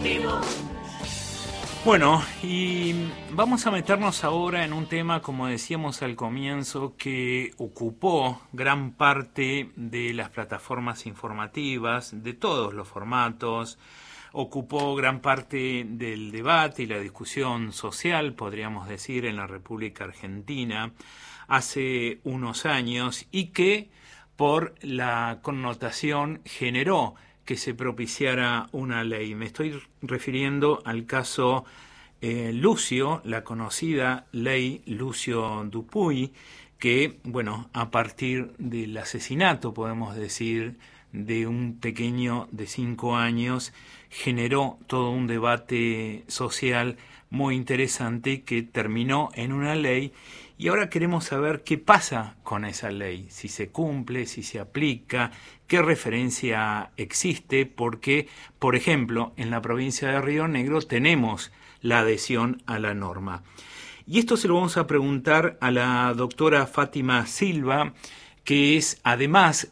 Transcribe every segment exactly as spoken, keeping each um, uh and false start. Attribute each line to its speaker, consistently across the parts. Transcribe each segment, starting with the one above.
Speaker 1: deportivo.
Speaker 2: Bueno, y vamos a meternos ahora en un tema, como decíamos al comienzo, que ocupó gran parte de las plataformas informativas, de todos los formatos, ocupó gran parte del debate y la discusión social, podríamos decir, en la República Argentina hace unos años, y que por la connotación generó que se propiciara una ley. Me estoy refiriendo al caso eh, Lucio, la conocida ley Lucio Dupuy, que, bueno, a partir del asesinato, podemos decir, de un pequeño de cinco años, generó todo un debate social muy interesante que terminó en una ley. Y ahora queremos saber qué pasa con esa ley, si se cumple, si se aplica, qué referencia existe, porque, por ejemplo, en la provincia de Río Negro tenemos la adhesión a la norma. Y esto se lo vamos a preguntar a la doctora Fátima Silva, que es, además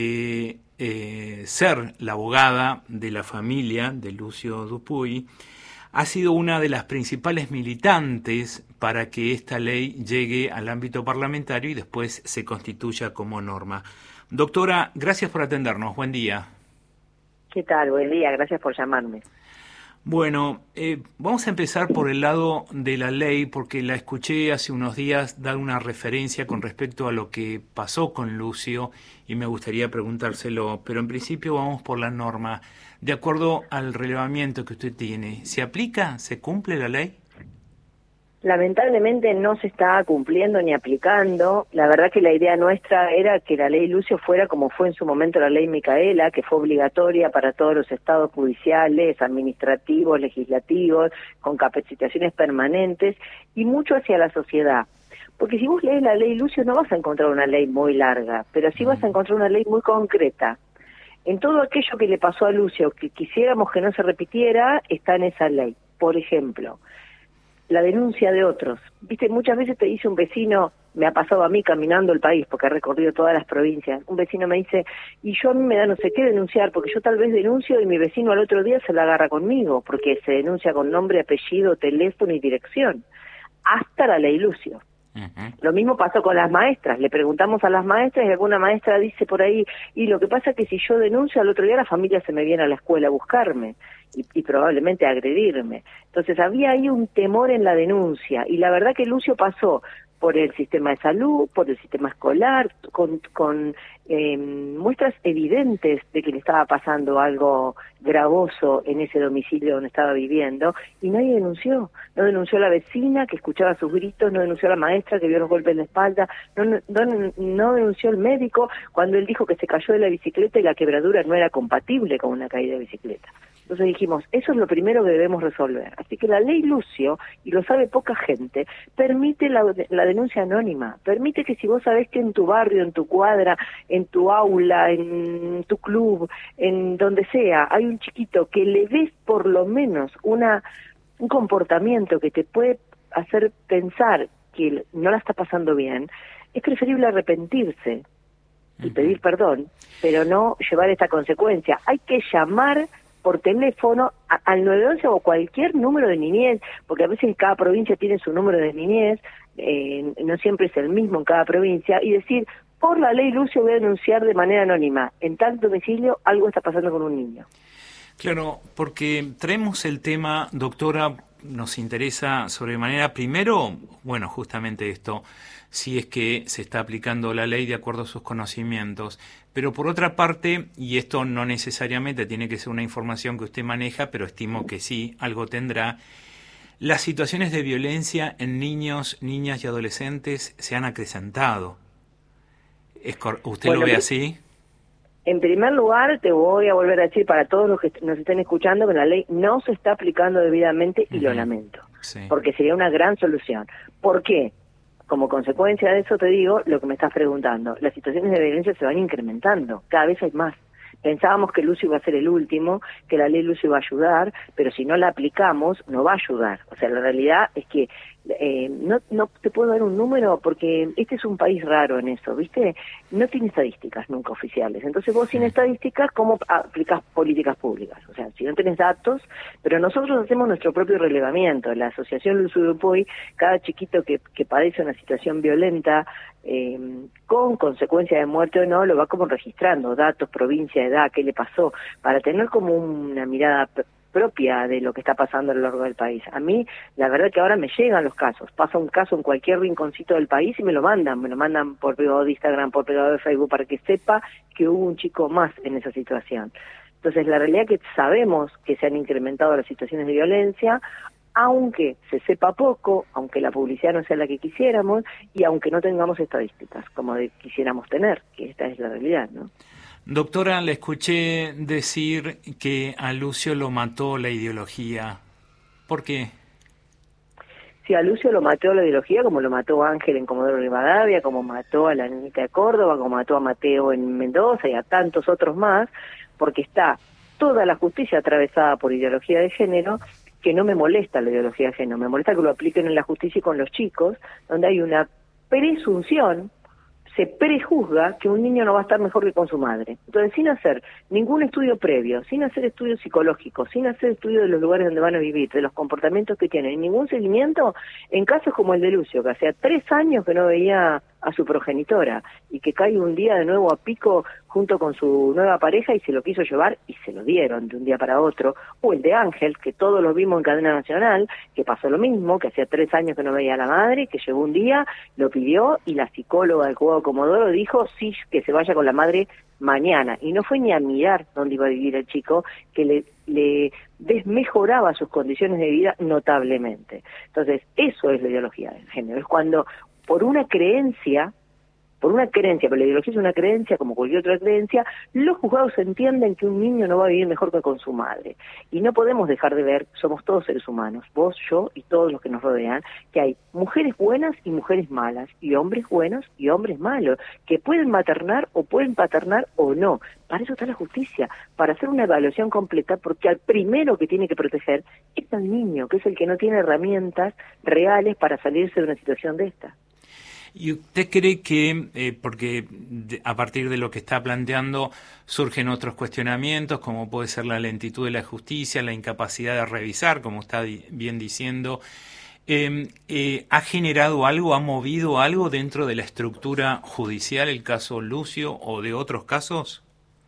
Speaker 2: de eh, ser la abogada de la familia de Lucio Dupuy, ha sido una de las principales militantes para que esta ley llegue al ámbito parlamentario y después se constituya como norma. Doctora, gracias por atendernos. Buen día.
Speaker 3: ¿Qué tal? Buen día. Gracias por llamarme.
Speaker 2: Bueno, eh, vamos a empezar por el lado de la ley, porque la escuché hace unos días dar una referencia con respecto a lo que pasó con Lucio y me gustaría preguntárselo, pero en principio vamos por la norma. De acuerdo al relevamiento que usted tiene, ¿se aplica, se cumple la ley?
Speaker 3: Lamentablemente no se está cumpliendo ni aplicando. La verdad que la idea nuestra era que la ley Lucio fuera como fue en su momento la ley Micaela, que fue obligatoria para todos los estados judiciales, administrativos, legislativos, con capacitaciones permanentes y mucho hacia la sociedad. Porque si vos lees la ley Lucio no vas a encontrar una ley muy larga, pero sí vas a encontrar una ley muy concreta. En todo aquello que le pasó a Lucio, que quisiéramos que no se repitiera, está en esa ley. Por ejemplo, la denuncia de otros. Viste, muchas veces te dice un vecino, me ha pasado a mí caminando el país, porque he recorrido todas las provincias, un vecino me dice, y yo a mí me da no sé qué denunciar, porque yo tal vez denuncio y mi vecino al otro día se la agarra conmigo, porque se denuncia con nombre, apellido, teléfono y dirección. Hasta la ley Lucio. Uh-huh. Lo mismo pasó con las maestras. Le preguntamos a las maestras y alguna maestra dice por ahí, y lo que pasa es que si yo denuncio al otro día la familia se me viene a la escuela a buscarme y, y probablemente a agredirme. Entonces había ahí un temor en la denuncia y la verdad que Lucio pasó por el sistema de salud, por el sistema escolar, con, con eh, muestras evidentes de que le estaba pasando algo gravoso en ese domicilio donde estaba viviendo, y nadie denunció. No denunció la vecina que escuchaba sus gritos, no denunció la maestra que vio los golpes en la espalda, no, no, no denunció el médico cuando él dijo que se cayó de la bicicleta y la quebradura no era compatible con una caída de bicicleta. Entonces dijimos, eso es lo primero que debemos resolver. Así que la ley Lucio, y lo sabe poca gente, permite la, la denuncia anónima, permite que si vos sabés que en tu barrio, en tu cuadra, en tu aula, en tu club, en donde sea, hay un chiquito que le ves por lo menos una un comportamiento que te puede hacer pensar que no la está pasando bien, es preferible arrepentirse y pedir perdón, pero no llevar esta consecuencia. Hay que llamar por teléfono a, al nueve once o cualquier número de niñez, porque a veces cada provincia tiene su número de niñez, eh, no siempre es el mismo en cada provincia, y decir, por la ley Lucio voy a denunciar de manera anónima, en tal domicilio algo está pasando con un niño.
Speaker 2: Claro, porque traemos el tema, doctora, nos interesa sobremanera, primero, bueno, justamente esto, si es que se está aplicando la ley de acuerdo a sus conocimientos, pero por otra parte, y esto no necesariamente tiene que ser una información que usted maneja, pero estimo que sí, algo tendrá, las situaciones de violencia en niños, niñas y adolescentes se han acrecentado. ¿Es cor- ¿Usted bueno, lo ve así?
Speaker 3: En primer lugar, te voy a volver a decir para todos los que nos estén escuchando que la ley no se está aplicando debidamente y uh-huh. lo lamento, sí. porque sería una gran solución. ¿Por qué? Como consecuencia de eso te digo lo que me estás preguntando. Las situaciones de violencia se van incrementando, cada vez hay más. Pensábamos que Lucio iba a ser el último, que la ley Lucio iba a ayudar, pero si no la aplicamos, no va a ayudar. O sea, la realidad es que Eh, no, no te puedo dar un número porque este es un país raro en eso, ¿viste? No tiene estadísticas nunca oficiales. Entonces vos sin estadísticas, ¿cómo aplicás políticas públicas? O sea, si no tenés datos, pero nosotros hacemos nuestro propio relevamiento. La Asociación Luz Urupuy, cada chiquito que, que padece una situación violenta, eh, con consecuencia de muerte o no, lo va como registrando, datos, provincia, edad, qué le pasó, para tener como una mirada propia de lo que está pasando a lo largo del país. A mí, la verdad que ahora me llegan los casos. Pasa un caso en cualquier rinconcito del país y me lo mandan. Me lo mandan por privado de Instagram, por privado de Facebook, para que sepa que hubo un chico más en esa situación. Entonces, la realidad es que sabemos que se han incrementado las situaciones de violencia, aunque se sepa poco, aunque la publicidad no sea la que quisiéramos y aunque no tengamos estadísticas como de, quisiéramos tener, que esta es la realidad, ¿no?
Speaker 2: Doctora, le escuché decir que a Lucio lo mató la ideología. ¿Por qué?
Speaker 3: Sí, a Lucio lo mató la ideología, como lo mató Ángel en Comodoro Rivadavia, como mató a la niñita de Córdoba, como mató a Mateo en Mendoza y a tantos otros más, porque está toda la justicia atravesada por ideología de género, que no me molesta la ideología de género, me molesta que lo apliquen en la justicia y con los chicos, donde hay una presunción, se prejuzga que un niño no va a estar mejor que con su madre. Entonces, sin hacer ningún estudio previo, sin hacer estudios psicológicos, sin hacer estudio de los lugares donde van a vivir, de los comportamientos que tienen, ningún seguimiento, en casos como el de Lucio, que hacía tres años que no veía a su progenitora y que cae un día de nuevo a pico junto con su nueva pareja y se lo quiso llevar y se lo dieron de un día para otro, o el de Ángel, que todos lo vimos en cadena nacional, que pasó lo mismo, que hacía tres años que no veía a la madre, que llegó un día, lo pidió y la psicóloga del Juego Comodoro dijo sí, que se vaya con la madre mañana, y no fue ni a mirar dónde iba a vivir el chico, que le, le desmejoraba sus condiciones de vida notablemente. Entonces, eso es la ideología de género, es cuando por una creencia, por una creencia, pero la ideología es una creencia como cualquier otra creencia, los juzgados entienden que un niño no va a vivir mejor que con su madre. Y no podemos dejar de ver, somos todos seres humanos, vos, yo y todos los que nos rodean, que hay mujeres buenas y mujeres malas, y hombres buenos y hombres malos, que pueden maternar o pueden paternar o no. Para eso está la justicia, para hacer una evaluación completa, porque al primero que tiene que proteger es al niño, que es el que no tiene herramientas reales para salirse de una situación de esta.
Speaker 2: ¿Y usted cree que, eh, porque de, a partir de lo que está planteando, surgen otros cuestionamientos, como puede ser la lentitud de la justicia, la incapacidad de revisar, como está di- bien diciendo, eh, eh, ¿ha generado algo, ha movido algo dentro de la estructura judicial, el caso Lucio o de otros casos?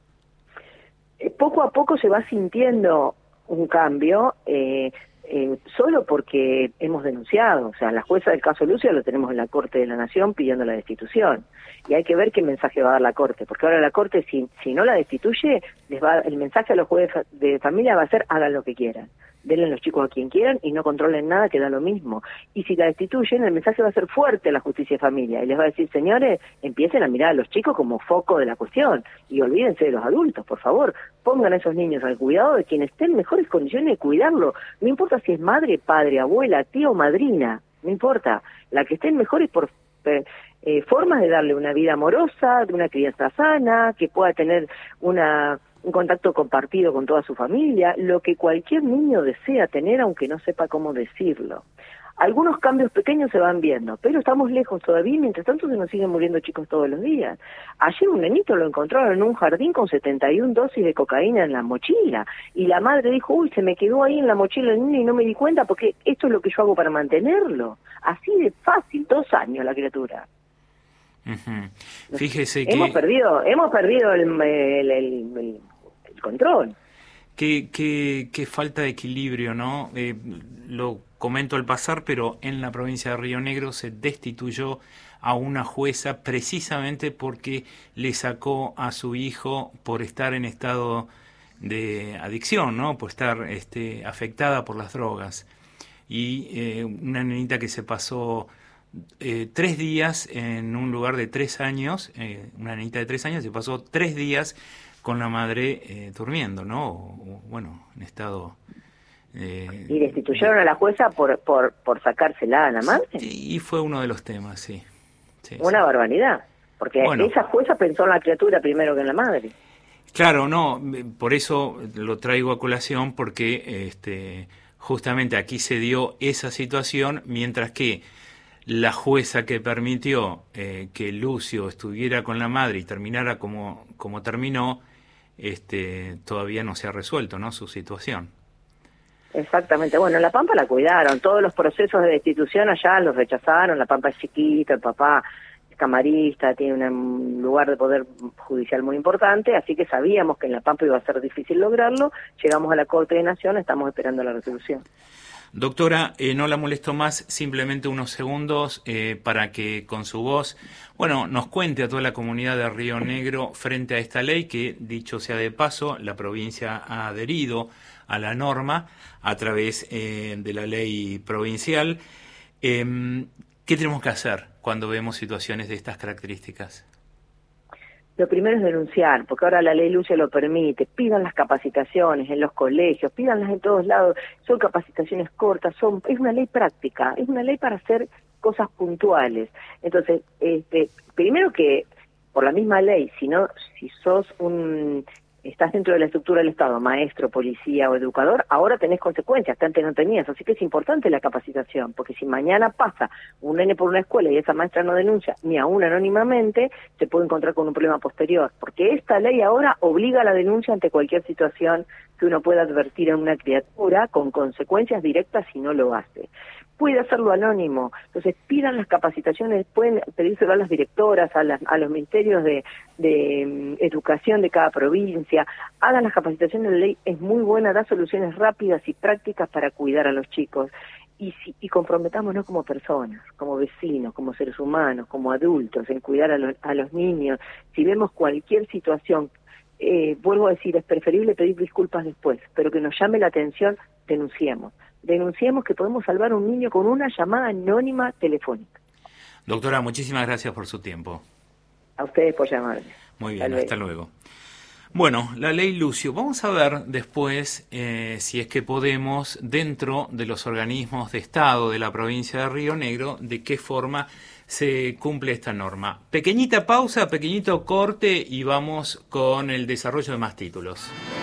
Speaker 3: Eh, poco a poco se va sintiendo un cambio, eh, Eh, solo porque hemos denunciado, o sea, la jueza del caso Lucio lo tenemos en la Corte de la Nación pidiendo la destitución, y hay que ver qué mensaje va a dar la Corte, porque ahora la Corte, si, si no la destituye, les va, el mensaje a los jueces de familia va a ser, hagan lo que quieran, denle los chicos a quien quieran y no controlen nada, que da lo mismo, y si la destituyen, el mensaje va a ser fuerte a la justicia de familia, y les va a decir, señores, empiecen a mirar a los chicos como foco de la cuestión, y olvídense de los adultos, por favor, pongan a esos niños al cuidado de quienes estén en mejores condiciones de cuidarlo, no importa si es madre, padre, abuela, tío o madrina, no importa, la que esté en mejores por, eh, eh, formas de darle una vida amorosa, de una crianza sana, que pueda tener una un contacto compartido con toda su familia, lo que cualquier niño desea tener aunque no sepa cómo decirlo. Algunos cambios pequeños se van viendo, pero estamos lejos todavía y mientras tanto se nos siguen muriendo chicos todos los días. Ayer un nenito lo encontraron en un jardín con setenta y una dosis de cocaína en la mochila y la madre dijo, uy, se me quedó ahí en la mochila el niño y no me di cuenta porque esto es lo que yo hago para mantenerlo. Así de fácil, dos años la criatura.
Speaker 2: Uh-huh. Fíjese que...
Speaker 3: Hemos perdido, hemos perdido el, el, el, el, el control.
Speaker 2: Qué, qué, qué falta de equilibrio, ¿no? Eh, lo comento al pasar, pero en la provincia de Río Negro se destituyó a una jueza precisamente porque le sacó a su hijo por estar en estado de adicción, ¿no? Por estar este, afectada por las drogas. Y eh, una nenita que se pasó eh, tres días en un lugar de tres años, eh, una nenita de tres años se pasó tres días con la madre eh, durmiendo, ¿no? O, o, bueno, en estado... Eh,
Speaker 3: ¿Y destituyeron a la jueza por por por sacársela a la madre?
Speaker 2: Y fue uno de los temas, sí. sí
Speaker 3: Una
Speaker 2: sí.
Speaker 3: barbaridad, porque bueno, esa jueza pensó en la criatura primero que en la madre.
Speaker 2: Claro, no, por eso lo traigo a colación, porque este justamente aquí se dio esa situación, mientras que la jueza que permitió eh, que Lucio estuviera con la madre y terminara como, como terminó, este, todavía no se ha resuelto, ¿no?, su situación.
Speaker 3: Exactamente. Bueno, en La Pampa la cuidaron. Todos los procesos de destitución allá los rechazaron. La Pampa es chiquita, el papá es camarista, tiene un lugar de poder judicial muy importante, así que sabíamos que en La Pampa iba a ser difícil lograrlo. Llegamos a la Corte de Nación, estamos esperando la resolución.
Speaker 2: Doctora, eh, no la molesto más, simplemente unos segundos eh, para que con su voz, bueno, nos cuente a toda la comunidad de Río Negro frente a esta ley que, dicho sea de paso, la provincia ha adherido a la norma a través eh, de la ley provincial. Eh, ¿Qué tenemos que hacer cuando vemos situaciones de estas características?
Speaker 3: Lo primero es denunciar, porque ahora la ley Lucio lo permite. Pidan las capacitaciones en los colegios, pídanlas en todos lados. Son capacitaciones cortas, son es una ley práctica, es una ley para hacer cosas puntuales. Entonces, este, primero que por la misma ley, si no, si sos un estás dentro de la estructura del Estado, maestro, policía o educador, ahora tenés consecuencias, que antes no tenías, así que es importante la capacitación, porque si mañana pasa un nene por una escuela y esa maestra no denuncia, ni aún anónimamente, se puede encontrar con un problema posterior, porque esta ley ahora obliga a la denuncia ante cualquier situación que uno pueda advertir en una criatura, con consecuencias directas si no lo hace. Puede hacerlo anónimo, entonces pidan las capacitaciones, pueden pedírselo a las directoras, a, las, a los ministerios de, de um, educación de cada provincia, hagan las capacitaciones, la ley es muy buena, da soluciones rápidas y prácticas para cuidar a los chicos, y, si, y comprometámonos como personas, como vecinos, como seres humanos, como adultos, en cuidar a, lo, a los niños. Si vemos cualquier situación, eh, vuelvo a decir, es preferible pedir disculpas después, pero que nos llame la atención, denunciemos. Denunciemos que podemos salvar a un niño con una llamada anónima telefónica.
Speaker 2: Doctora, muchísimas gracias por su tiempo.
Speaker 3: A ustedes por llamarme.
Speaker 2: Muy bien, hasta luego. Bueno, la ley Lucio. Vamos a ver después eh, si es que podemos, dentro de los organismos de Estado de la provincia de Río Negro, de qué forma se cumple esta norma. Pequeñita pausa, pequeñito corte y vamos con el desarrollo de más títulos.